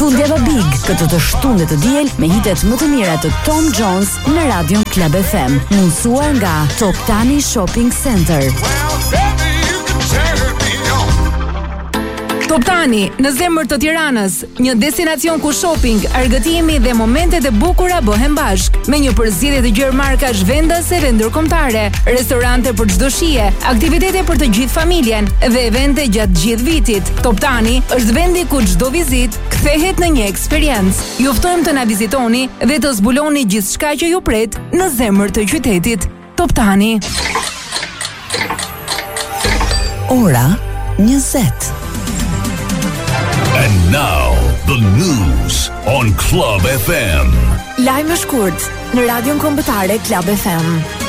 Fundjava Big, këtë të shtunde të diel me hitet më të mira të Tom Jones në Radion Club FM, mundsuar nga Top Tani Shopping Center. Top Tani, në zemër të Tiranës, një destinacion ku shopping, argëtimi dhe momentet e bukura bëhen bashk, me një përzierje të gjerë markash vendase dhe ndërkombëtare, restorante për çdo shije, aktivitete për të gjithë familjen dhe evente gjatë gjithë vitit. Top Tani është vendi ku çdo vizitë kthehet në një eksperiencë. Ju ftojmë të na vizitoni dhe të zbuloni gjithçka që ju pret në zemër të qytetit. Top Tani. Ora 20. And now, the news on Club FM. Lajme shkurt në Radion Kombëtare Club FM.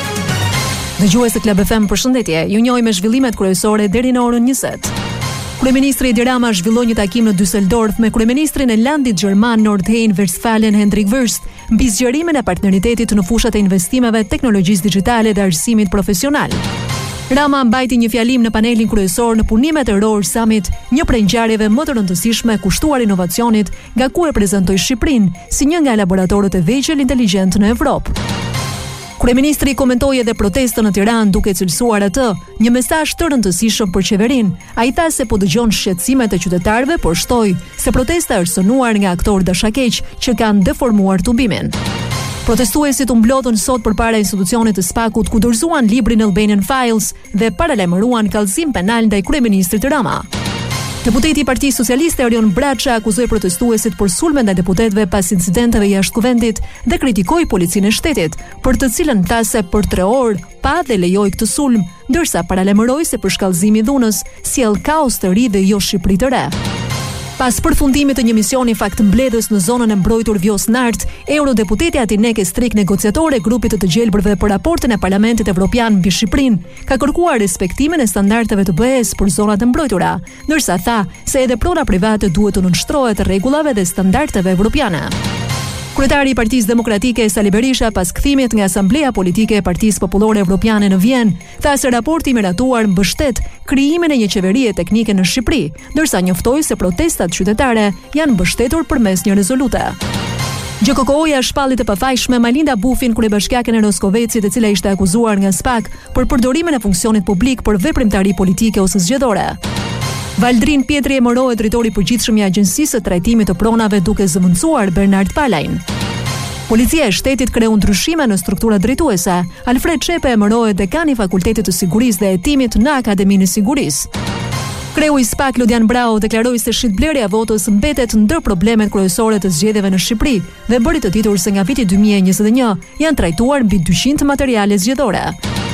Dëgjues të Club FM, përshëndetje. Ju njohim me zhvillimet kryesore deri në orën 20. Kryeministri Edi Rama zhvilloi një takim në Düsseldorf me kryeministrin e landit gjerman Nordrhein-Westfalen Hendrik Wüst mbi zgjerimin e partneritetit në fushat e investimeve, teknologjisë digjitale dhe arsimit profesional. Rama mbajti një fjalim në panelin kryesor në punimet e Roar Summit, një prej ngjarjeve më të rëndësishme kushtuar inovacionit, nga ku e prezantoi Shqipërinë si një nga laboratorët e vegjël inteligjent në Evropë. Kryeministri komentoi edhe protestën në Tiranë duke cilësuar atë një mesazh të rëndësishëm për qeverinë. Ai tha se po dëgjon shqetësimet e qytetarëve, por shtoi se protesta është sënuar nga aktorë dashakeq që kanë deformuar tubimin. Protestuesit u mblodhën sot përpara institucionit të SPAK-ut ku dorëzuan librin Albanian Files dhe paralajmëruan kallëzim penal ndaj kryeministrit Rama. Deputeti i Partisë Socialiste Erion Braça akuzoi protestuesit për sulme ndaj deputetëve pas incidenteve jashtë kuvendit dhe kritikoi policinë e shtetit, për të cilën tha se për 3 orë pa dhe lejoi këtë sulm, ndërsa paralajmëroi se përshkallëzimi i dhunës sjell kaos të ri dhe jo Shqipëri të re. Pas përfundimit të një misioni faktmbledhës në zonën e mbrojtur Vjos Nart, eurodeputeti Atineke Strik, negociatore e grupit të gjelbërve për raportin e Parlamentit Evropian mbi Shqipërinë, ka kërkuar respektimin e standardeve të BE-s për zonat e mbrojtura, ndërsa tha se edhe prona private duhet të nënshtrohet rregullave dhe standardeve evropiane. Kryetari i Partisë Demokratike Sali Berisha, pas kthimit nga Asambleja Politike e Partisë Popullore Evropiane në Vjenë, tha se raporti i miratuar mbështet krijimin e një qeverie teknike në Shqipëri, ndërsa njoftoi se protestat qytetare janë mbështetur përmes një rezolute. GKK-ja shpalli të pafajshme Malinda Bufin, kryebashkiaken e Roskovecit, e cila ishte akuzuar nga SPAK për përdorimin e funksionit publik për veprimtari politike ose zgjedhore. Valdrin Pietri emërohet drejtori i përgjithshëm i Agjencisë së Trajtimit të Pronave duke zëvendësuar Bernard Palajn. Policia e shtetit kreu ndryshime në strukturat drejtuese. Alfred Çepe emërohet dekani i Fakultetit të Sigurisë dhe Hetimit në Akademinë e Sigurisë. Kreu i SPAK Ludian Brau deklaroi se shitblerja e votës mbetet ndër problemet kryesore të zgjedhjeve në Shqipëri dhe bëri të ditur se nga viti 2021 janë trajtuar mbi 200 materiale zgjedhore.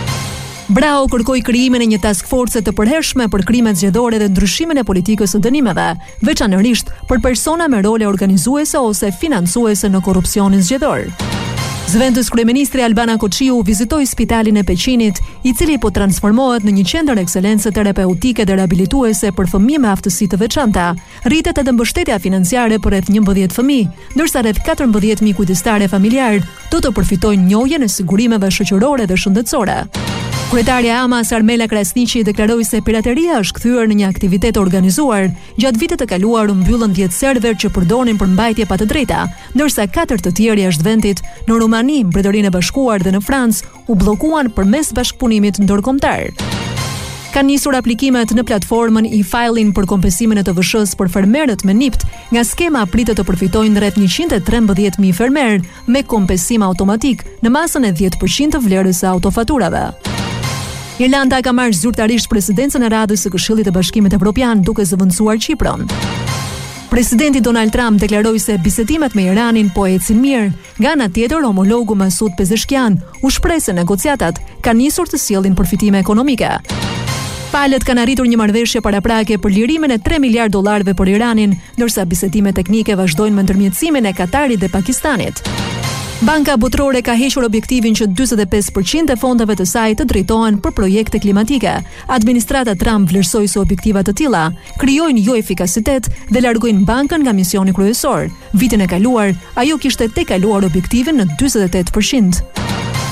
Brau kërkoi krijimin e një task force të përhershme për krimet zgjedhore dhe ndryshimin e politikës së dënimeve, veçanërisht për persona me role organizuese ose financuese në korrupsionin zgjedhor. Zëvendës kryeministri Albana Koçiu vizitoi spitalin e Peqinit, i cili po transformohet në një qendër ekselence terapeutike dhe riabilituese për fëmijë me aftësi të veçanta. Rritet edhe mbështetja financiare për rreth 11 fëmijë, ndërsa rreth 14.000 kujdestare familjar do të përfitojnë njohjen e sigurimeve shoqërore dhe shëndetësore. Kryetarja e AMAS Armela Krasniqi deklaroi se pirateria është kthyer në një aktivitet organizuar. Gjatë vitit të kaluar u mbyllën 10 server që përdorin për mbajtje pa të drejta, ndërsa 4 të tjerë jashtë vendit në Rumani, Mbretërinë e Bashkuar dhe në Francë u bllokuan përmes bashkëpunimit ndërkombëtar. Kanë nisur aplikimet në platformën e-filing për kompensimin e TVSH-s për fermerët me NIPT. Nga skema pritet të përfitojnë rreth 113.000 fermerë me kompensim automatik në masën e 10% të vlerës së autofaturave. Irlanda ka marrë zyrtarisht presidencën e Radhës së Këshillit të Bashkimit Evropian duke zëvendësuar Kiprin. Presidenti Donald Trump deklaroi se bisedimet me Iranin po ecin mirë. Nga ana tjetër, homologu Masud Pezeshkian u shpreh se negociatat kanë nisur të sjellin përfitime ekonomike. Palët kanë arritur një marrëveshje paraprake për lirimin e $3 miliardë për Iranin, ndërsa bisedimet teknike vazhdojnë me ndërmjetësimin e Katarit dhe Pakistanit. Banka Botërore ka hequr objektivin që 45% e fondeve të saj të drejtohen për projekte klimatike. Administrata Trump vlerësoi se objektiva të tilla krijojnë jo efikasitet dhe largojnë bankën nga misioni kryesor. Vitin e kaluar, ajo kishte tejkaluar objektivin në 48%.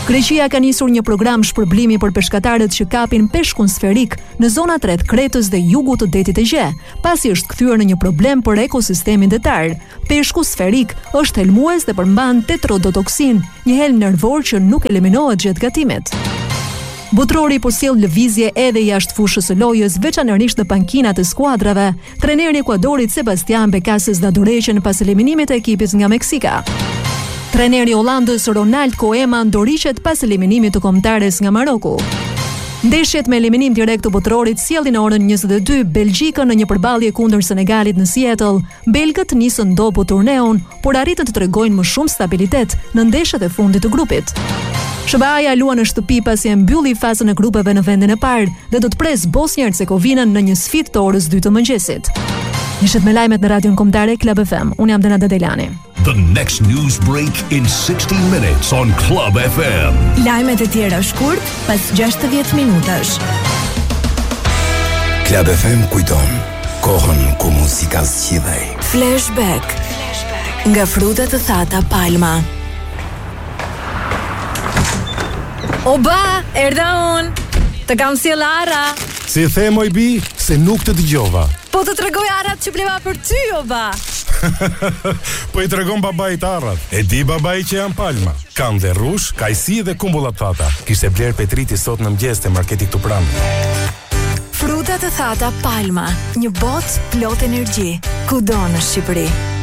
Greqia ka nisur një program shpërblimi për peshkatarët që kapin peshkun sferik në zonat rreth Kretës dhe jugut të Detit të Gje, pasi është kthyer në një problem për ekosistemin detar. Peshku sferik është helmues dhe përmban tetrodotoksin, një helm nervor që nuk eliminohet gjatë gatimit. Botrori po sjell lëvizje edhe jashtë fushës së lojës, veçanërisht në pankinat e skuadrave. Treneri i Ekuadorit Sebastian Becases da dorëheqën pas eliminimit të ekipit nga Meksika. Treneri i Hollandës Ronald Koeman ndoriqet pas eliminimit të kombëtares nga Maroku. Ndeshjet me eliminim direkt të botrorit sjellin në orën 22 Belgjikën në një përballje kundër Senegalit në Seattle. Belgët nisën ndopu turneun, por arritën të tregojnë më shumë stabilitet në ndeshjet e fundit të grupit. SBA-ja luan në shtëpi pasi e mbylli fazën e grupeve në vendin e parë dhe do të pres Bosnjë-Hercegovinën në një sfidë të orës 2 të mëngjesit. Nishet me lajmet në Radion Kombëtare Club FM. Unë jam Dena Delani. The next news break in 60 minutes on Club FM. Lajmet e tjera shkurt pas 60 minutash. Club FM kujton kohën ku muzika zgjidhej. Flashback. Nga frutat të thata Palma. Oba, erdha unë. Të kam sjell Ara. Si the moj bi, se nuk të dëgjova. Po të tregoj arat që bleva për ty, oba. Po i tregon babait arrat. E di babai që janë Palma. Kanë dhe rrush, kajsi dhe kumbullat thata. Kishte bler Petriti sot në mëngjes te marketi këtu pranë. Frutat e thata Palma, një botë plot energji, kudo në Shqipëri.